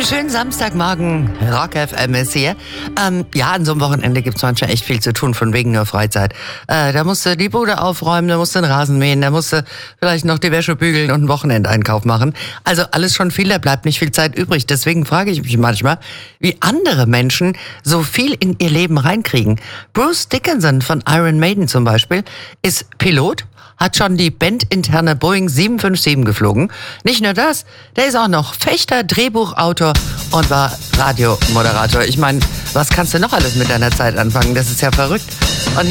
Schönen Samstagmorgen, Rock FM ist hier. Ja, an so einem Wochenende gibt's manchmal echt viel zu tun, von wegen nur Freizeit. Da musst du die Bude aufräumen, da musst du den Rasen mähen, da musst du vielleicht noch die Wäsche bügeln und einen Wochenendeinkauf machen. Also alles schon viel, da bleibt nicht viel Zeit übrig. Deswegen frage ich mich manchmal, wie andere Menschen so viel in ihr Leben reinkriegen. Bruce Dickinson von Iron Maiden zum Beispiel ist Pilot, hat schon die bandinterne Boeing 757 geflogen. Nicht nur das, der ist auch noch Fechter, Drehbuchautor und war Radiomoderator. Ich meine, was kannst du noch alles mit deiner Zeit anfangen? Das ist ja verrückt. Und